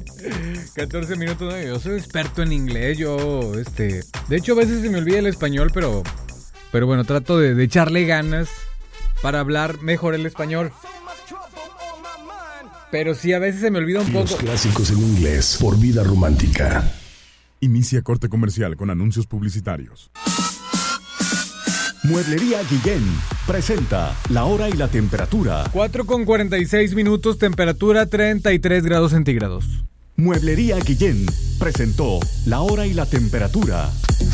14 minutos, ¿no? Yo soy experto en inglés, de hecho a veces se me olvida el español, pero bueno, trato de echarle ganas para hablar mejor el español. Pero sí, a veces se me olvida un poco. Los clásicos en inglés por Vida Romántica. Inicia corte comercial con anuncios publicitarios. Mueblería Guillén presenta la hora y la temperatura. 4:46, temperatura 33 grados centígrados. Mueblería Guillén presentó la hora y la temperatura.